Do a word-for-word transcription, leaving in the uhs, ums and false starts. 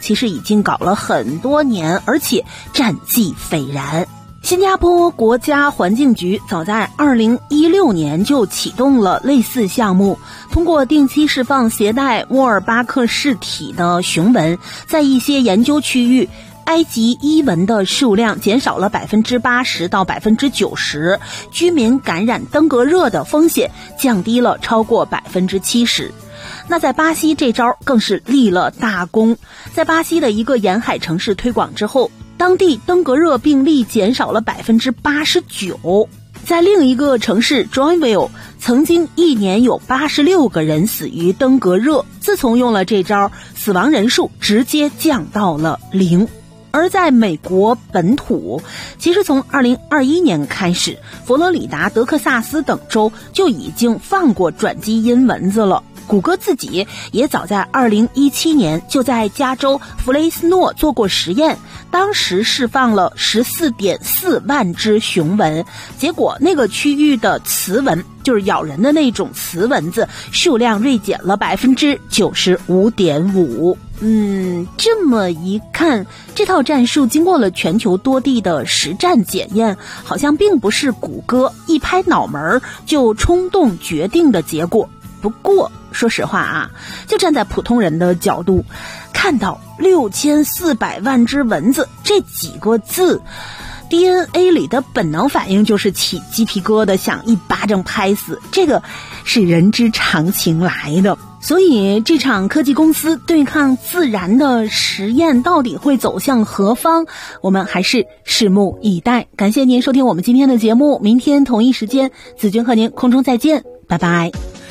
其实已经搞了很多年，而且战绩斐然。新加坡国家环境局早在二零一六年就启动了类似项目，通过定期释放携带沃尔巴克氏体的雄蚊，在一些研究区域，埃及伊蚊的数量减少了百分之八十到百分之九十，居民感染登革热的风险降低了超过百分之七十。那在巴西这招更是立了大功，在巴西的一个沿海城市推广之后，当地登革热病例减少了百分之八十九。在另一个城市 Joinville， 曾经一年有八十六个人死于登革热，自从用了这招，死亡人数直接降到了零。而在美国本土，其实从二零二一年开始，佛罗里达、德克萨斯等州就已经放过转基因蚊子了。谷歌自己也早在二零一七年就在加州弗雷斯诺做过实验，当时释放了 十四点四万只雄蚊，结果那个区域的雌蚊，就是咬人的那种雌蚊子，数量锐减了 百分之九十五点五。嗯，这么一看，这套战术经过了全球多地的实战检验，好像并不是谷歌一拍脑门就冲动决定的结果。不过说实话啊，就站在普通人的角度，看到六千四百万只蚊子这几个字， D N A 里的本能反应就是起鸡皮疙瘩，想一巴掌拍死，这个是人之常情来的。所以这场科技公司对抗自然的实验到底会走向何方，我们还是拭目以待。感谢您收听我们今天的节目，明天同一时间子君和您空中再见，拜拜。